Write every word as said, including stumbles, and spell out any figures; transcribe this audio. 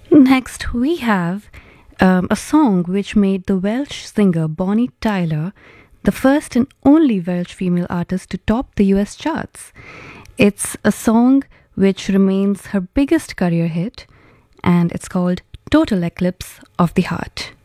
Next, we have um, a song which made the Welsh singer Bonnie Tyler the first and only Welsh female artist to top the U S charts. It's a song which remains her biggest career hit, and it's called Total Eclipse of the Heart.